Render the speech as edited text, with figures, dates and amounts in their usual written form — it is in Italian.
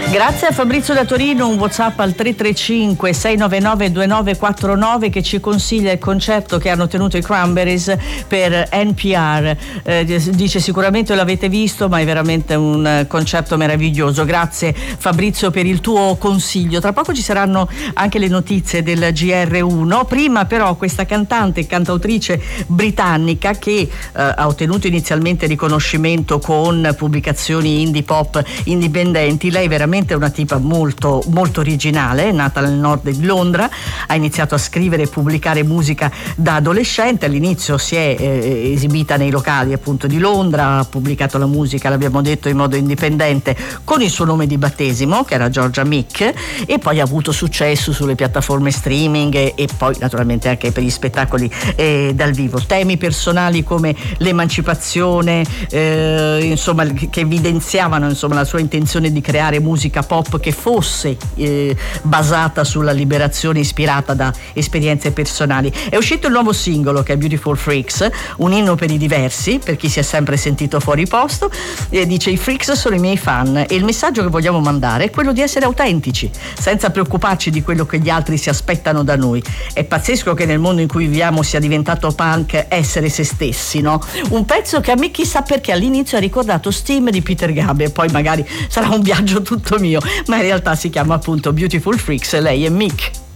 Grazie a Fabrizio da Torino, un WhatsApp al 335 699 2949 che ci consiglia il concerto che hanno tenuto i Cranberries per NPR. Dice sicuramente l'avete visto, ma è veramente un concerto meraviglioso. Grazie Fabrizio per il tuo consiglio. Tra poco ci saranno anche le notizie del GR1. Prima però questa cantante e cantautrice britannica che ha ottenuto inizialmente riconoscimento con pubblicazioni indie pop indipendenti. Lei veramente è una tipa molto molto originale, è nata nel nord di Londra, ha iniziato a scrivere e pubblicare musica da adolescente. All'inizio si è esibita nei locali appunto di Londra, ha pubblicato la musica, l'abbiamo detto, in modo indipendente con il suo nome di battesimo che era Georgia Mick, e poi ha avuto successo sulle piattaforme streaming e poi naturalmente anche per gli spettacoli dal vivo. Temi personali come l'emancipazione, insomma, che evidenziavano insomma la sua intenzione di creare musica pop che fosse basata sulla liberazione, ispirata da esperienze personali. È uscito il nuovo singolo che è Beautiful Freaks, un inno per i diversi, per chi si è sempre sentito fuori posto. Dice: i freaks sono i miei fan e il messaggio che vogliamo mandare è quello di essere autentici, senza preoccuparci di quello che gli altri si aspettano da noi. È pazzesco che nel mondo in cui viviamo sia diventato punk essere se stessi, no? Un pezzo che a me chissà perché all'inizio ha ricordato Steam di Peter Gabriel, poi magari sarà un viaggio tutto mio, ma in realtà si chiama appunto Beautiful Freaks e lei è Mick.